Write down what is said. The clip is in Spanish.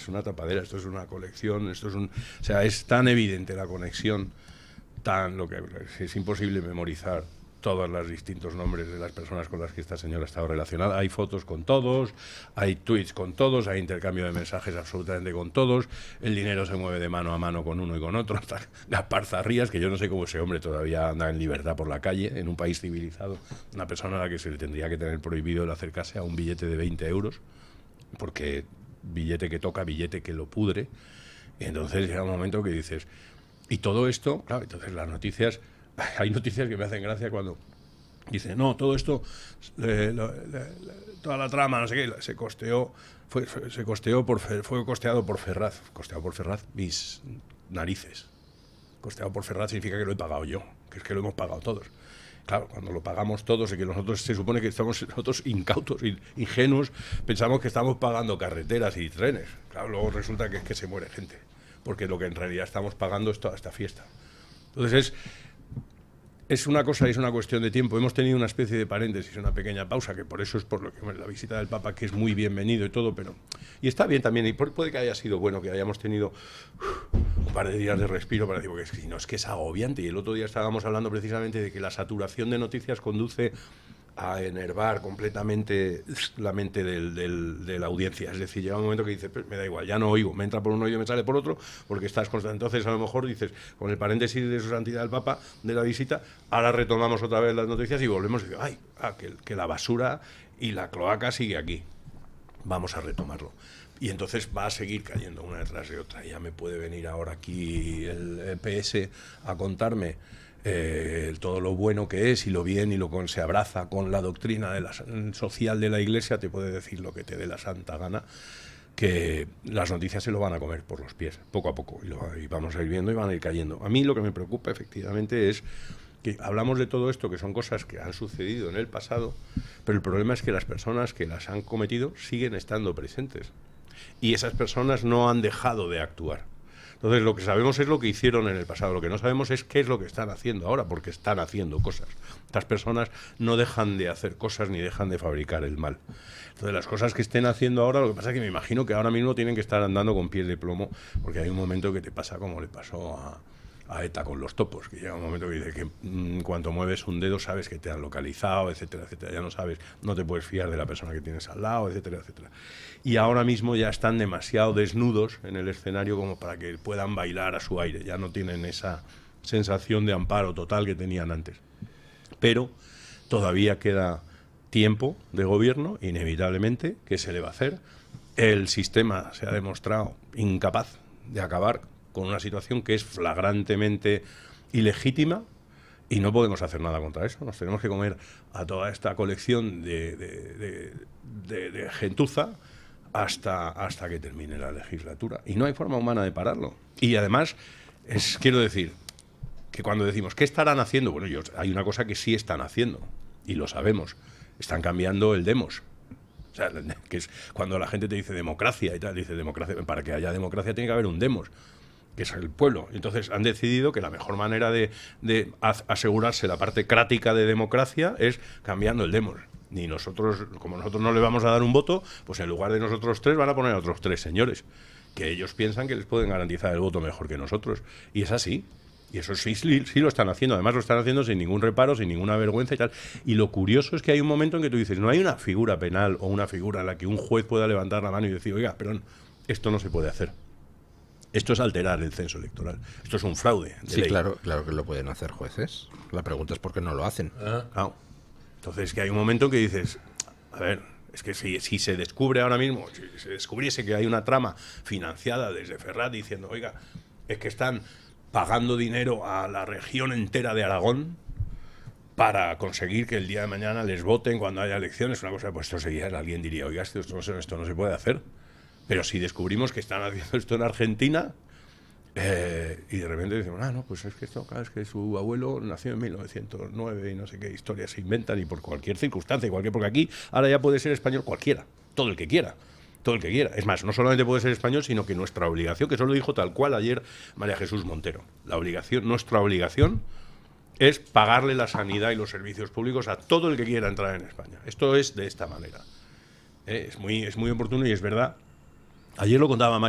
es una tapadera, esto es una colección, esto es un... O sea, es tan evidente la conexión, lo que es imposible memorizar todos los distintos nombres de las personas con las que esta señora ha estado relacionada. Hay fotos con todos, hay tweets con todos, hay intercambio de mensajes absolutamente con todos, el dinero se mueve de mano a mano con uno y con otro, hasta las parzarrías, que yo no sé cómo ese hombre todavía anda en libertad por la calle, en un país civilizado, una persona a la que se le tendría que tener prohibido el acercarse a un billete de 20 euros, porque billete que toca, billete que lo pudre. Y entonces llega un momento que dices, y todo esto, claro, entonces las noticias... Hay noticias que me hacen gracia cuando dicen, no, todo esto, toda la trama, no sé qué, fue costeado por Ferraz. Costeado por Ferraz, mis narices. Costeado por Ferraz significa que lo he pagado yo, que es que lo hemos pagado todos. Claro, cuando lo pagamos todos y que nosotros se supone que estamos nosotros incautos, ingenuos, pensamos que estamos pagando carreteras y trenes. Claro, luego resulta que es que se muere gente, porque lo que en realidad estamos pagando es toda esta fiesta. Entonces es una cosa y es una cuestión de tiempo. Hemos tenido una especie de paréntesis, una pequeña pausa, que por eso es por lo que la visita del Papa, que es muy bienvenido y todo, pero... Y está bien también, y puede que haya sido bueno que hayamos tenido un par de días de respiro para decir, porque si no, es que es agobiante. Y el otro día estábamos hablando precisamente de que la saturación de noticias conduce a enervar completamente la mente de la audiencia. Es decir, llega un momento que dices, me da igual, ya no oigo, me entra por un oído y me sale por otro, porque estás constante. Entonces, a lo mejor dices, con el paréntesis de su santidad el Papa, de la visita, ahora retomamos otra vez las noticias y volvemos y digo, que la basura y la cloaca sigue aquí. Vamos a retomarlo. Y entonces va a seguir cayendo una detrás de otra. Ya me puede venir ahora aquí el PS a contarme todo lo bueno que es y lo bien y se abraza con la doctrina social de la Iglesia. Te puede decir lo que te dé la santa gana, que las noticias se lo van a comer por los pies, poco a poco, y vamos a ir viendo y van a ir cayendo. A mí lo que me preocupa efectivamente es que hablamos de todo esto, que son cosas que han sucedido en el pasado, pero el problema es que las personas que las han cometido siguen estando presentes, y esas personas no han dejado de actuar. Entonces, lo que sabemos es lo que hicieron en el pasado. Lo que no sabemos es qué es lo que están haciendo ahora, porque están haciendo cosas. Estas personas no dejan de hacer cosas ni dejan de fabricar el mal. Entonces, las cosas que estén haciendo ahora, lo que pasa es que me imagino que ahora mismo tienen que estar andando con pies de plomo, porque hay un momento que te pasa como le pasó a ETA con los topos, que llega un momento que dice que cuando mueves un dedo sabes que te han localizado, etcétera, etcétera. Ya no sabes, no te puedes fiar de la persona que tienes al lado, etcétera, etcétera. Y ahora mismo ya están demasiado desnudos en el escenario como para que puedan bailar a su aire. Ya no tienen esa sensación de amparo total que tenían antes. Pero todavía queda tiempo de gobierno, inevitablemente. ¿Qué se le va a hacer? El sistema se ha demostrado incapaz de acabar con una situación que es flagrantemente ilegítima, y no podemos hacer nada contra eso. Nos tenemos que comer a toda esta colección de gentuza hasta que termine la legislatura. Y no hay forma humana de pararlo. Y además, quiero decir, que cuando decimos, ¿qué estarán haciendo? Bueno, hay una cosa que sí están haciendo, y lo sabemos. Están cambiando el demos. O sea, que es cuando la gente te dice democracia y tal, dice democracia, para que haya democracia tiene que haber un demos, que es el pueblo. Entonces han decidido que la mejor manera de asegurarse la parte crática de democracia es cambiando el demos. Ni nosotros, como nosotros no le vamos a dar un voto, pues en lugar de nosotros tres van a poner a otros tres señores, que ellos piensan que les pueden garantizar el voto mejor que nosotros. Y es así. Y eso sí lo están haciendo. Además lo están haciendo sin ningún reparo, sin ninguna vergüenza y tal. Y lo curioso es que hay un momento en que tú dices, no hay una figura penal o una figura en la que un juez pueda levantar la mano y decir, oiga, perdón, esto no se puede hacer. Esto es alterar el censo electoral. Esto es un fraude de ley. Claro que lo pueden hacer jueces. La pregunta es por qué no lo hacen. Claro. Entonces, que hay un momento en que dices, a ver, es que si se descubre ahora mismo, si se descubriese que hay una trama financiada desde Ferraz diciendo, oiga, es que están pagando dinero a la región entera de Aragón para conseguir que el día de mañana les voten cuando haya elecciones, una cosa, pues esto sería, alguien diría, oiga, esto no se puede hacer. Pero si descubrimos que están haciendo esto en Argentina, y de repente decimos, no, pues es que esto, claro, es que su abuelo nació en 1909 y no sé qué historias se inventan, y por cualquier circunstancia, porque aquí ahora ya puede ser español cualquiera, todo el que quiera. Todo el que quiera. Es más, no solamente puede ser español, sino que nuestra obligación, que eso lo dijo tal cual ayer María Jesús Montero, nuestra obligación es pagarle la sanidad y los servicios públicos a todo el que quiera entrar en España. Esto es de esta manera. Es muy oportuno y es verdad. Ayer lo contaba María.